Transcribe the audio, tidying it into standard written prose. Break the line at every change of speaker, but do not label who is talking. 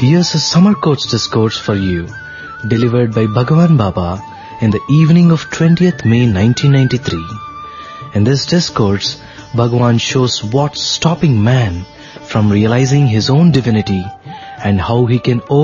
Here's a summer coach discourse for you, delivered by Bhagavan Baba in the evening of 20th May 1993. In this discourse, Bhagavan shows what's stopping man from realizing his own divinity and how he can